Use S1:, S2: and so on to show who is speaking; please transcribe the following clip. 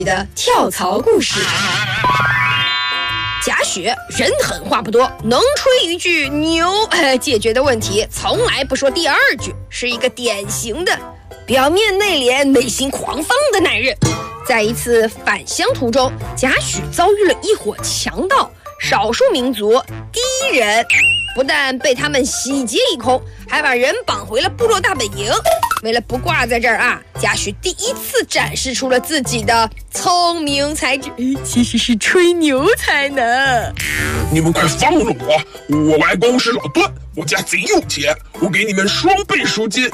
S1: 的跳槽故事。贾诩人狠话不多，能吹一句牛解决的问题，从来不说第二句，是一个典型的表面内敛内心狂放的男人。在一次返乡途中，贾诩遭遇了一伙强盗，少数民族第一人，不但被他们洗劫一空，还把人绑回了部落大本营。为了不挂在这儿啊，贾诩第一次展示出了自己的聪明才智，其实是吹牛才能。
S2: 你们快放了我！我外公是老段，我家贼有钱，我给你们双倍赎金。